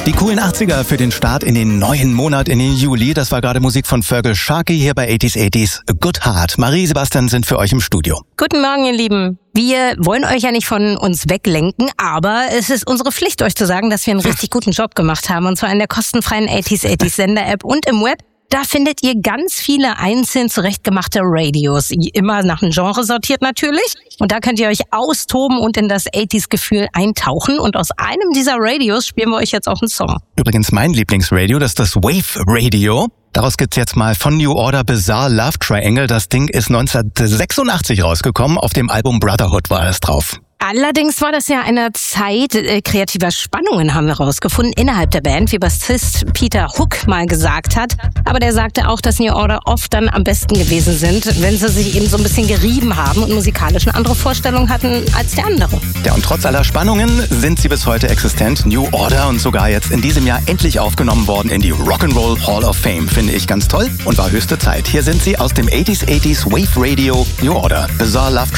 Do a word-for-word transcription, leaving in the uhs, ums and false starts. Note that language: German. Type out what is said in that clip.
Die coolen achtziger für den Start in den neuen Monat, in den Juli. Das war gerade Musik von Fergal Sharkey hier bei achtziger achtziger. A Good Heart. Marie, Sebastian sind für euch im Studio. Guten Morgen, ihr Lieben. Wir wollen euch ja nicht von uns weglenken, aber es ist unsere Pflicht, euch zu sagen, dass wir einen richtig guten Job gemacht haben. Und zwar in der kostenfreien achtziger achtziger Sender-App und im Web. Da findet ihr ganz viele einzeln zurechtgemachte Radios. Immer nach einem Genre sortiert natürlich. Und da könnt ihr euch austoben und in das achtziger-Gefühl eintauchen. Und aus einem dieser Radios spielen wir euch jetzt auch einen Song. Übrigens mein Lieblingsradio, das ist das Wave Radio. Daraus gibt's jetzt mal von New Order Bizarre Love Triangle. Das Ding ist neunzehnhundertsechsundachtzig rausgekommen. Auf dem Album Brotherhood war es drauf. Allerdings war das ja eine Zeit äh, kreativer Spannungen, haben wir rausgefunden, innerhalb der Band, wie Bassist Peter Hook mal gesagt hat. Aber der sagte auch, dass New Order oft dann am besten gewesen sind, wenn sie sich eben so ein bisschen gerieben haben und musikalisch eine andere Vorstellung hatten als der andere. Ja, und trotz aller Spannungen sind sie bis heute existent. New Order und sogar jetzt in diesem Jahr endlich aufgenommen worden in die Rock'n'Roll Hall of Fame. Finde ich ganz toll und war höchste Zeit. Hier sind sie aus dem achtziger achtziger Wave Radio, New Order, Bizarre Love